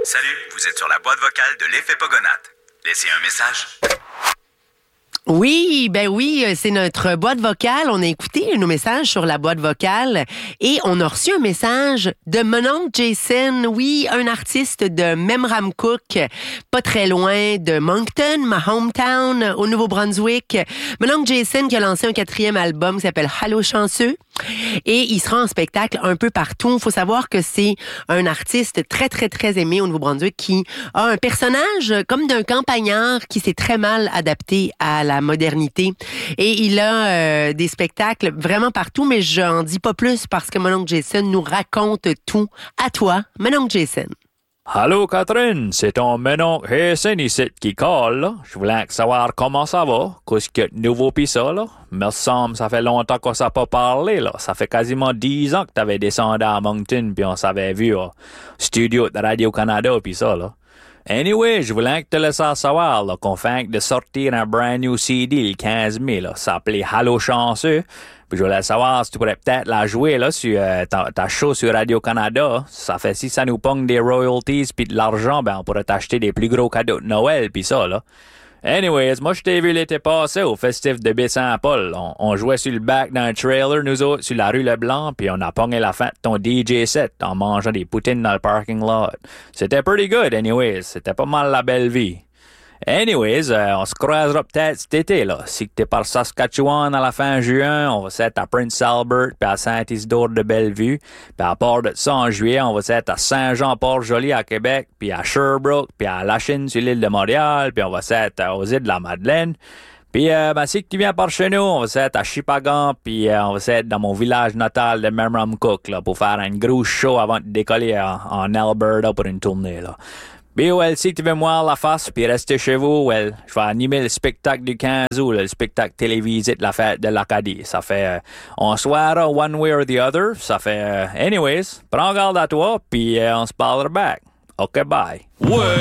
Salut, vous êtes sur la boîte vocale de l'effet Pogonate. Laissez un message. Oui, c'est notre boîte vocale. On a écouté nos messages sur la boîte vocale et on a reçu un message de mon oncle Jason. Oui, un artiste de Memramcook, pas très loin de Moncton, ma hometown, au Nouveau-Brunswick. Mon oncle Jason qui a lancé un 4e album qui s'appelle Allô chanceux et il sera en spectacle un peu partout. Il faut savoir que c'est un artiste très, très, très aimé au Nouveau-Brunswick qui a un personnage comme d'un campagnard qui s'est très mal adapté à la modernité. Et il a des spectacles vraiment partout, mais j'en dis pas plus parce que mon oncle Jason nous raconte tout. À toi, mon oncle Jason. Allô Catherine, c'est ton ménon Jason ici qui colle, là. Je voulais savoir comment ça va, qu'est-ce qu'il y a de nouveau pis ça, là. Me semble, ça fait longtemps qu'on s'est pas parlé, là. Ça fait quasiment 10 ans que t'avais descendu à Moncton pis on s'avait vu au studio de Radio-Canada pis ça, là. Anyway, je voulais te laisser savoir là, qu'on fait de sortir un brand new CD le 15 mai. Là. Ça s'appelait Allô chanceux. Puis je voulais savoir si tu pourrais peut-être la jouer là, sur ta show sur Radio-Canada. Ça fait si ça nous pogne des royalties puis de l'argent, ben on pourrait t'acheter des plus gros cadeaux de Noël puis ça, là. Anyways, moi je t'ai vu l'été passé au festif de Baie-Saint-Paul. On jouait sur le back d'un trailer, nous autres, sur la rue Leblanc, puis on a pogné la fin de ton DJ set en mangeant des poutines dans le parking lot. C'était pretty good, anyways. C'était pas mal la belle vie. Anyways, on se croisera peut-être cet été, là. Si t'es par Saskatchewan à la fin juin, on va s'être à Prince Albert puis à Saint-Isidore de Bellevue. Puis à part de ça, en juillet, on va s'être à Saint-Jean-Port-Joli à Québec, puis à Sherbrooke, puis à Lachine sur l'île de Montréal, puis on va s'être aux îles de la Madeleine. Puis, si tu viens par chez nous, on va s'être à Chipagan, puis on va s'être dans mon village natal de Memramcook, là, pour faire un gros show avant de décoller en Alberta pour une tournée, là. Puis, si tu veux me voir la face puis rester chez vous, je vais animer le spectacle du 15 août, le spectacle télévisé de la fête de l'Acadie. Ça fait, on soira one way or the other. Ça fait, anyways, prends garde à toi, puis on se parlera back. OK, bye. Ouais.